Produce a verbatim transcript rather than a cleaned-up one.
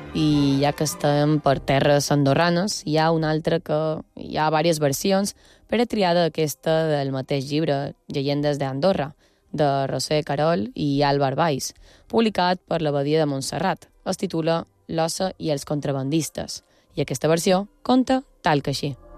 i ja que estem per terres andorranes, hi ha una altra que hi ha diverses versions, però he triat aquesta del mateix llibre, Llegendes d'Andorra, de Roser Carol i Álvar Valls, publicat per l'Abadia de Montserrat. Es titula L'ossa i els contrabandistes, i aquesta versió conta tal que així.